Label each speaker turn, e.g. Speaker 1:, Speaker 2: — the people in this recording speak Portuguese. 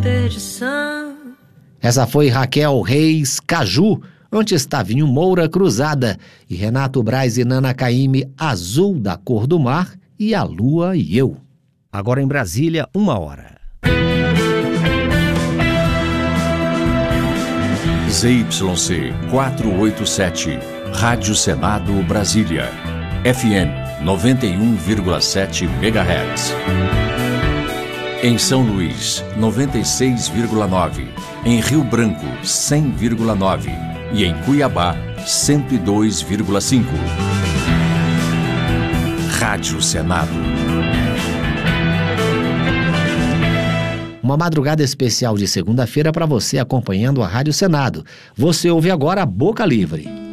Speaker 1: perdição.
Speaker 2: Essa foi Raquel Reis, Caju. Antes Tavinho Moura, Cruzada. E Renato Braz e Nana Caymmi, Azul da Cor do Mar e A Lua e Eu.
Speaker 3: Agora em Brasília, 1h.
Speaker 4: ZYC 487, Rádio Senado Brasília, FM 91,7 MHz. Em São Luís, 96,9. Em Rio Branco, 100,9. E em Cuiabá, 102,5. Rádio Senado.
Speaker 2: Uma madrugada especial de segunda-feira para você acompanhando a Rádio Senado. Você ouve agora Boca Livre.